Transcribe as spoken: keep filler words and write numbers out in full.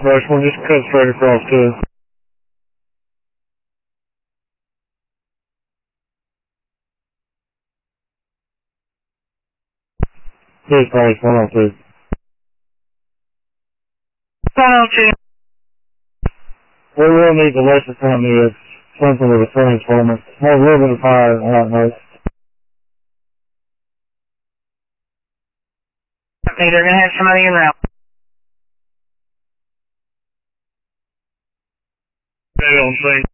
Rushmore, just cut straight across to us. Please, price one oh two. one oh two. We will need the electric company if something with a transformer. Have a little bit of fire and hot noise. Okay, they're going to have somebody in route. They don't think.